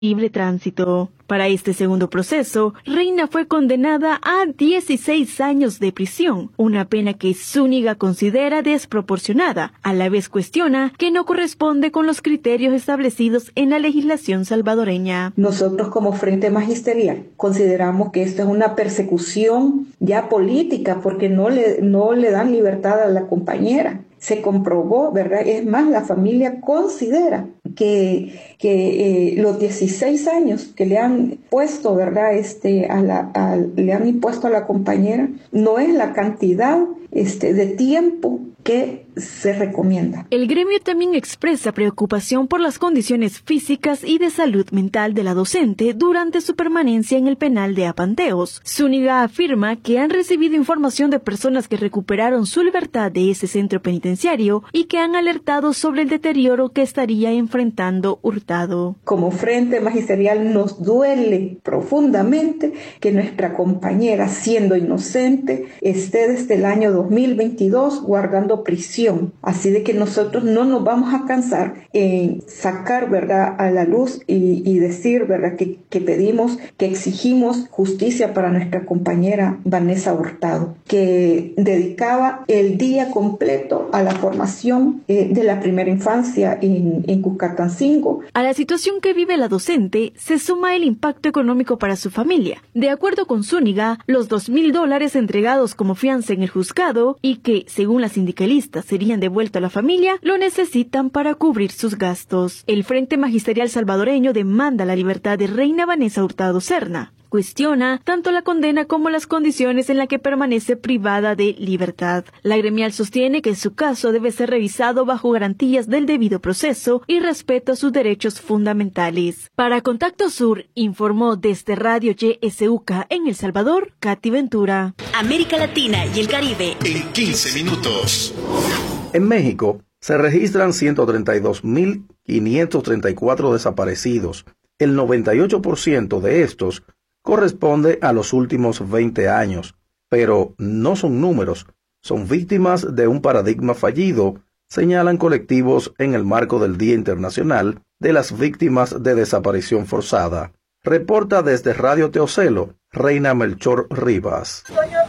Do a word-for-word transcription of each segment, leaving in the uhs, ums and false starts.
libre tránsito. Para este segundo proceso, Reina fue condenada a dieciséis años de prisión, una pena que Zúñiga considera desproporcionada. A la vez cuestiona que no corresponde con los criterios establecidos en la legislación salvadoreña. Nosotros como Frente Magisterial consideramos que esto es una persecución ya política porque no le, no le dan libertad a la compañera. Se comprobó, ¿verdad? Es más, la familia considera que, que eh, los dieciséis años que le han puesto, ¿verdad? Este, a la, a, le han impuesto a la compañera, no es la cantidad este, de tiempo que se recomienda. El gremio también expresa preocupación por las condiciones físicas y de salud mental de la docente durante su permanencia en el penal de Apanteos. Zúñiga afirma que han recibido información de personas que recuperaron su libertad de ese centro penitenciario y que han alertado sobre el deterioro que estaría enfrentando Hurtado. Como Frente Magisterial nos duele profundamente que nuestra compañera, siendo inocente, esté desde el año dos mil veintidós guardando prisión. Así de que nosotros no nos vamos a cansar en sacar, ¿verdad?, a la luz y, y decir, ¿verdad?, que, que pedimos, que exigimos justicia para nuestra compañera Vanessa Hurtado, que dedicaba el día completo a la formación eh, de la primera infancia en, en Cuscatancingo. A la situación que vive la docente se suma el impacto económico para su familia. De acuerdo con Zúñiga, los dos mil dólares entregados como fianza en el juzgado y que, según la sindicalista, serían devueltos a la familia, lo necesitan para cubrir sus gastos. El Frente Magisterial Salvadoreño demanda la libertad de Reina Vanessa Hurtado Serna. Cuestiona tanto la condena como las condiciones en las que permanece privada de libertad. La gremial sostiene que su caso debe ser revisado bajo garantías del debido proceso y respeto a sus derechos fundamentales. Para Contacto Sur, informó desde Radio Y S U K en El Salvador, Katy Ventura. América Latina y el Caribe en quince minutos. En México se registran ciento treinta y dos mil quinientos treinta y cuatro desaparecidos. El noventa y ocho por ciento de estos corresponde a los últimos veinte años, pero no son números, son víctimas de un paradigma fallido, señalan colectivos en el marco del Día Internacional de las Víctimas de Desaparición Forzada. Reporta desde Radio Teocelo, Reina Melchor Rivas. Taylor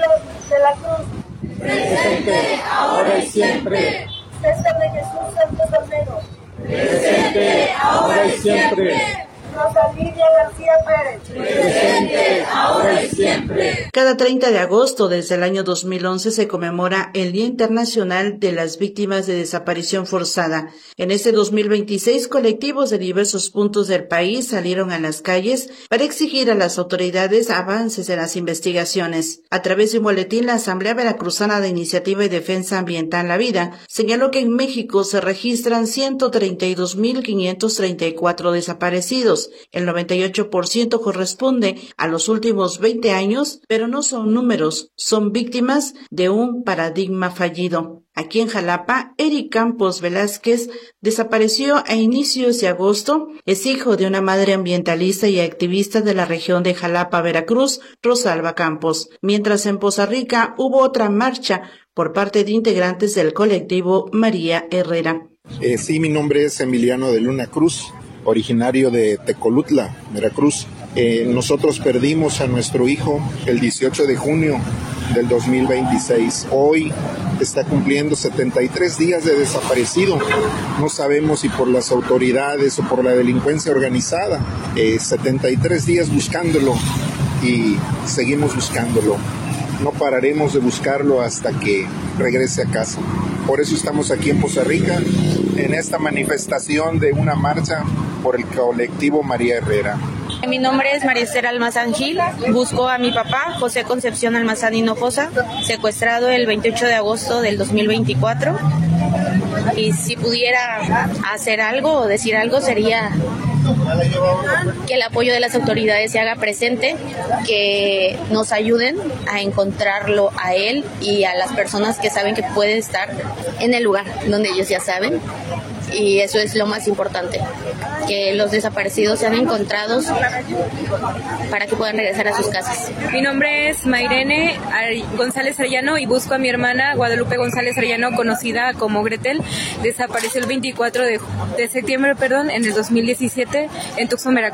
de la Cruz. Presente, ahora y siempre. César de Jesús Santos Olmedo. Presente, ahora y siempre. Rosa Lidia García Pérez. Presente, ahora y siempre. Cada treinta de agosto desde el año dos mil once se conmemora el Día Internacional de las Víctimas de Desaparición Forzada. En este dos mil veintiséis, colectivos de diversos puntos del país salieron a las calles para exigir a las autoridades avances en las investigaciones. A través de un boletín, la Asamblea Veracruzana de Iniciativa y Defensa Ambiental La Vida señaló que en México se registran ciento treinta y dos mil quinientos treinta y cuatro desaparecidos. El noventa y ocho por ciento corresponde a los últimos veinte años, pero no son números, son víctimas de un paradigma fallido. Aquí en Jalapa, Eric Campos Velázquez desapareció a inicios de agosto. Es hijo de una madre ambientalista y activista de la región de Jalapa, Veracruz, Rosalba Campos. Mientras en Poza Rica hubo otra marcha por parte de integrantes del colectivo María Herrera. Eh, sí, mi nombre es Emiliano de Luna Cruz, originario de Tecolutla, Veracruz. Eh, nosotros perdimos a nuestro hijo el dieciocho de junio del dos mil veintiséis. Hoy está cumpliendo setenta y tres días de desaparecido. No sabemos si por las autoridades o por la delincuencia organizada. Eh, setenta y tres días buscándolo y seguimos buscándolo. No pararemos de buscarlo hasta que regrese a casa. Por eso estamos aquí en Poza Rica, en esta manifestación de una marcha por el colectivo María Herrera. Mi nombre es María Esther Almazán Gil. Busco a mi papá, José Concepción Almazán Hinojosa, secuestrado el veintiocho de agosto del dos mil veinticuatro. Y si pudiera hacer algo o decir algo sería que el apoyo de las autoridades se haga presente, que nos ayuden a encontrarlo a él y a las personas que saben que puede estar en el lugar donde ellos ya saben, y eso es lo más importante. que los desaparecidos sean encontrados para que puedan regresar a sus casas. Mi nombre es Mairene González Arellano y busco a mi hermana Guadalupe González Arellano, conocida como Gretel. Desapareció el veinticuatro de, de septiembre perdón, en el dos mil diecisiete en Tuxtla, Veracruz.